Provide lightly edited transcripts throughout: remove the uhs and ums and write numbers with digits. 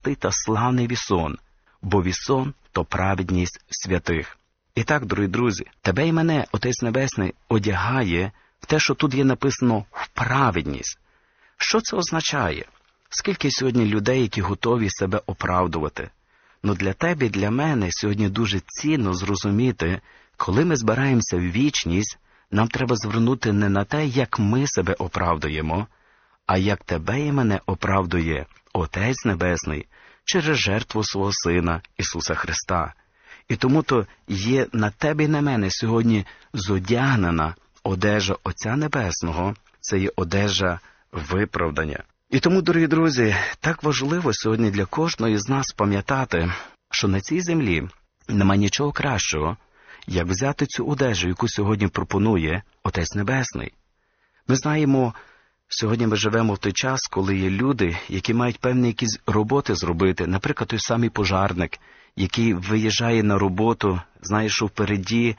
святий та славний вісон, бо вісон – то праведність святих. І так, дорогі друзі, тебе і мене Отець Небесний одягає в те, що тут є написано «в праведність». Що це означає? Скільки сьогодні людей, які готові себе оправдувати? Но для тебе і для мене сьогодні дуже цінно зрозуміти, коли ми збираємося в вічність, нам треба звернути не на те, як ми себе оправдуємо, а як тебе і мене оправдує Отець Небесний через жертву свого Сина Ісуса Христа. І тому-то є на тебе і на мене сьогодні зодягнена одежа Отця Небесного, це є одежа виправдання. І тому, дорогі друзі, так важливо сьогодні для кожного з нас пам'ятати, що на цій землі нема нічого кращого, як взяти цю одежу, яку сьогодні пропонує Отець Небесний. Ми знаємо, сьогодні ми живемо в той час, коли є люди, які мають певні якісь роботи зробити. Наприклад, той самий пожарник, який виїжджає на роботу, знає, що впереді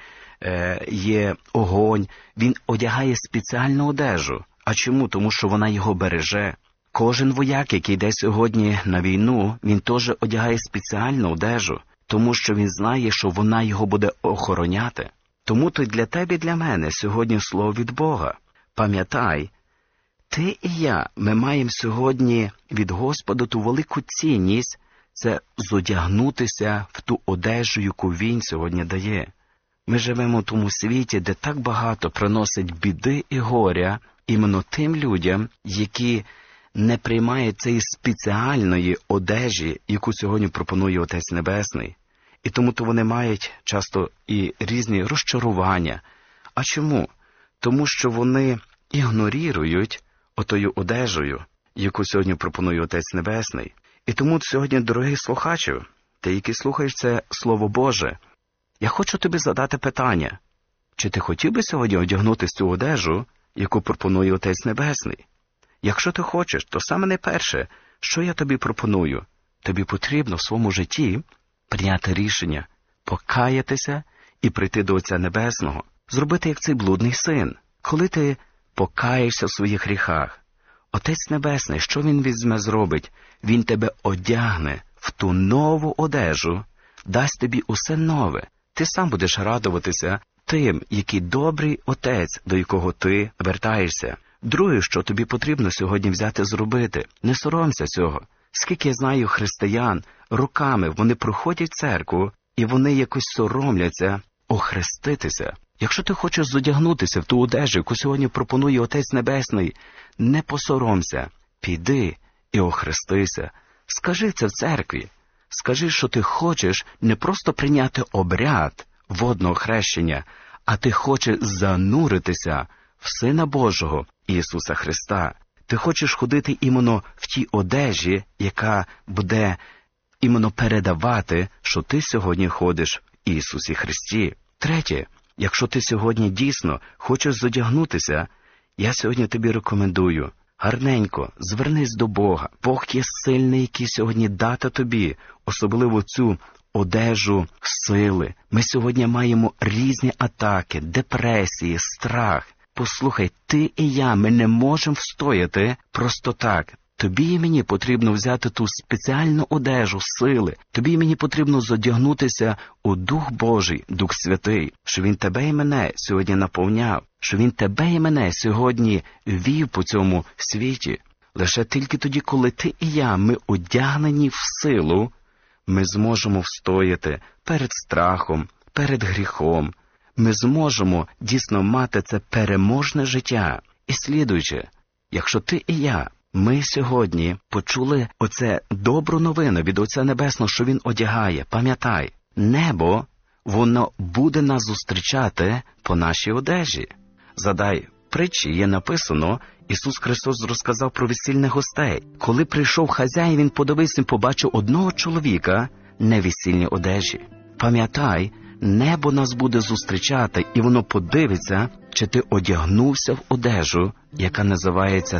є огонь. Він одягає спеціальну одежу. А чому? Тому що вона його береже. Кожен вояк, який йде сьогодні на війну, він теж одягає спеціальну одежу, тому що він знає, що вона його буде охороняти. Тому то й для тебе і для мене сьогодні слово від Бога. Пам'ятай, ти і я, ми маємо сьогодні від Господа ту велику цінність – це зодягнутися в ту одежу, яку Він сьогодні дає. Ми живемо в тому світі, де так багато приносить біди і горя іменно тим людям, які не приймають цієї спеціальної одежі, яку сьогодні пропонує Отець Небесний. І тому-то вони мають часто і різні розчарування. А чому? Тому що вони ігнорують отою одежею, яку сьогодні пропонує Отець Небесний. І тому сьогодні, дорогий слухачу, ти, який слухаєш це Слово Боже, я хочу тобі задати питання. Чи ти хотів би сьогодні одягнути цю одежу, яку пропонує Отець Небесний? Якщо ти хочеш, то саме найперше, що я тобі пропоную? Тобі потрібно в своєму житті прийняти рішення, покаятися і прийти до Отця Небесного, зробити як цей блудний син. Коли ти покаєшся в своїх гріхах, Отець Небесний, що Він візьме зробить? Він тебе одягне в ту нову одежу, дасть тобі усе нове. Ти сам будеш радуватися тим, який добрий Отець, до якого ти вертаєшся. Друге, що тобі потрібно сьогодні взяти зробити, не соромся цього. Скільки я знаю християн, роками вони проходять церкву, і вони якось соромляться охреститися. Якщо ти хочеш зодягнутися в ту одежу, яку сьогодні пропонує Отець Небесний, не посоромся, піди і охрестися. Скажи це в церкві. Скажи, що ти хочеш не просто прийняти обряд водного хрещення, а ти хочеш зануритися в Сина Божого Ісуса Христа. Ти хочеш ходити іменно в тій одежі, яка буде іменно передавати, що ти сьогодні ходиш в Ісусі Христі. Третє, якщо ти сьогодні дійсно хочеш зодягнутися, я сьогодні тобі рекомендую, гарненько звернись до Бога. Бог є сильний, який сьогодні дати тобі, особливо цю одежу сили. Ми сьогодні маємо різні атаки, депресії, страх. Послухай, ти і я, ми не можемо встояти просто так. Тобі і мені потрібно взяти ту спеціальну одежу сили. Тобі і мені потрібно зодягнутися у Дух Божий, Дух Святий, що Він тебе і мене сьогодні наповняв, що Він тебе і мене сьогодні вів по цьому світі. Лише тільки тоді, коли ти і я, ми одягнені в силу, ми зможемо встояти перед страхом, перед гріхом. Ми зможемо дійсно мати це переможне життя. І слідуючи, якщо ти і я, ми сьогодні почули оце добру новину від Отця Небесного, що Він одягає. Пам'ятай, небо, воно буде нас зустрічати по нашій одежі. Задай, притчі є написано, Ісус Христос розказав про весільних гостей. Коли прийшов хазяїн, він подивився і побачив одного чоловіка не в весільній одежі. Пам'ятай, небо нас буде зустрічати, і воно подивиться, чи ти одягнувся в одежу, яка називається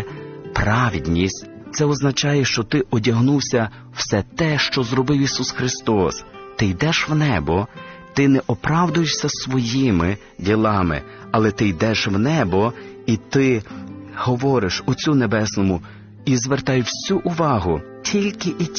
праведність. Це означає, що ти одягнувся все те, що зробив Ісус Христос. Ти йдеш в небо, ти не оправдуєшся своїми ділами, але ти йдеш в небо, і ти говориш Отцю Небесному і звертаєш всю увагу тільки і